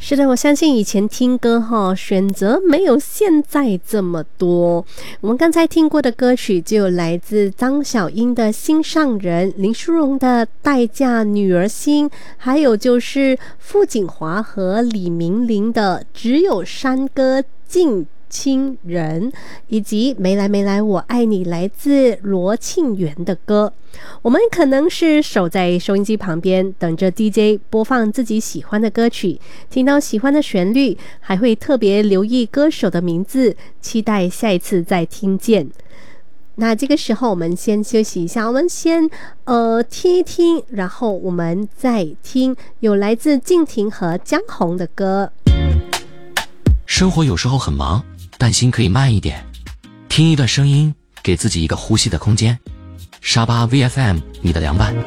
是的，我相信以前听歌选择没有现在这么多。我们刚才听过的歌曲就有来自张小英的《心上人》，林淑荣的《待嫁女儿心》，还有就是傅锦华和李明玲的《只有山歌尽亲人》，以及没来没来我爱你来自罗庆元的歌。我们可能是守在收音机旁边等着 DJ 播放自己喜欢的歌曲，听到喜欢的旋律，还会特别留意歌手的名字，期待下一次再听见。那这个时候我们先休息一下，我们先听一听，然后我们再听有来自静婷和江红的歌。 生活有时候很忙，但心可以慢一点，听一段声音，给自己一个呼吸的空间。沙巴 VFM 你的凉拌。